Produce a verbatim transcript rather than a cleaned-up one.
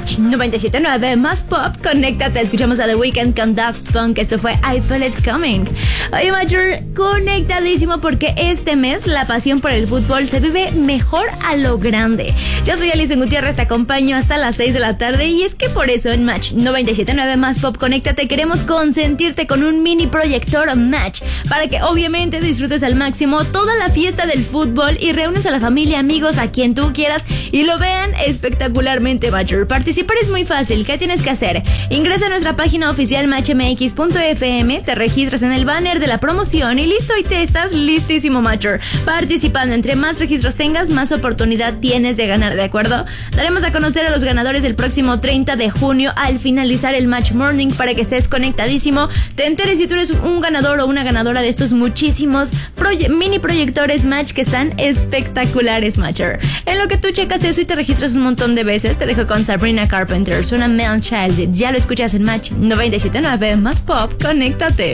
Match noventa y siete punto nueve más pop, conéctate. Escuchamos a The Weeknd con Daft Punk. Esto fue I Feel It Coming. Oye, Major, conectadísimo porque este mes la pasión por el fútbol se vive mejor a lo grande. Yo soy Alison Gutiérrez, te acompaño hasta las seis de la tarde y es que por eso en Match noventa y siete punto nueve más pop, conéctate, queremos consentirte con un mini proyector Match para que obviamente disfrutes al máximo toda la fiesta del fútbol y reúnes a la familia, amigos, a quien tú quieras y lo vean espectacularmente, Major. Participar es muy fácil. ¿Qué tienes que hacer? Ingresa a nuestra página oficial match m x punto f m, te registras en el banner de la promoción y listo, y te estás listísimo, Major. Participando, entre más registros tengas, más oportunidad tienes de ganar, ¿de acuerdo? Daremos a conocer a los ganadores el próximo treinta de junio al finalizar el Match Morning para que estés conectadísimo, te enteres si tú eres un ganador o una ganadora de estos muchísimos proye- mini proyectores Match que están espectaculares, Major. En lo que tú checas eso y te registras un montón de veces, te dejo con Sabrina Carpenter, suena Mel Child. Ya lo escuchas en Match noventa y siete punto nueve más pop, conéctate.